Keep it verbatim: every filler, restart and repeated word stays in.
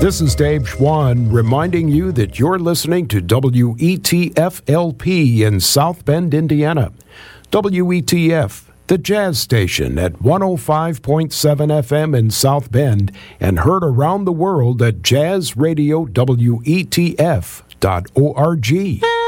This is Dave Schwann reminding you that you're listening to W E T F L P in South Bend, Indiana. W E T F, the jazz station at one oh five point seven F M in South Bend and heard around the world at jazz radio W E T F dot org.